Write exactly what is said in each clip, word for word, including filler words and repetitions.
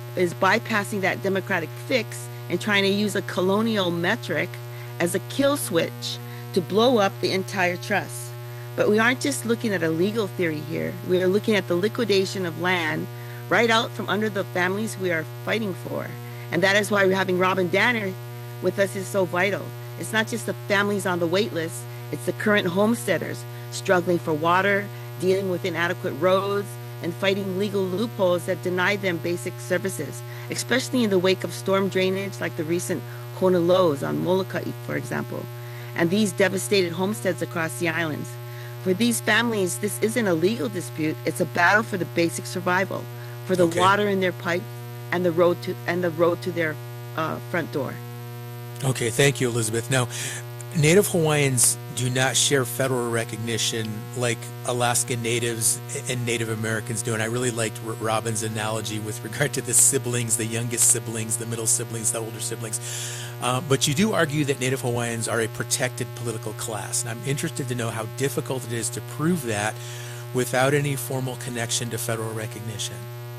is bypassing that democratic fix and trying to use a colonial metric as a kill switch to blow up the entire trust. But we aren't just looking at a legal theory here. We are looking at the liquidation of land right out from under the families we are fighting for. And that is why we're having Robin Danner with us is so vital. It's not just the families on the wait list, it's the current homesteaders struggling for water, dealing with inadequate roads, and fighting legal loopholes that deny them basic services, especially in the wake of storm drainage like the recent Kona lows on Molokai, for example, and these devastated homesteads across the islands. For these families, this isn't a legal dispute, it's a battle for the basic survival, for the Okay. water in their pipe and the road to and the road to their uh, front door. Okay, thank you, Elizabeth. Now, Native Hawaiians do not share federal recognition like Alaska Natives and Native Americans do. And I really liked R- Robin's analogy with regard to the siblings, the youngest siblings, the middle siblings, the older siblings. Uh, but you do argue that Native Hawaiians are a protected political class. And I'm interested to know how difficult it is to prove that without any formal connection to federal recognition.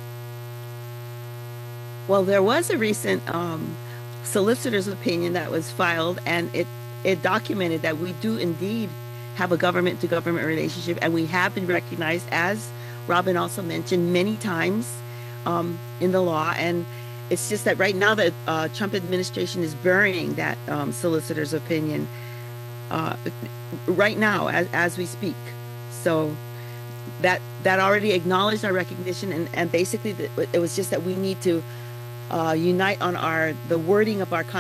Well, there was a recent um, solicitor's opinion that was filed, and it, it documented that we do indeed have a government to government relationship, and we have been recognized, as Robin also mentioned, many times um, in the law. And it's just that right now the uh, Trump administration is burying that um, solicitor's opinion uh, right now as, as we speak. So that that already acknowledged our recognition, and, and basically the, it was just that we need to uh, unite on our the wording of our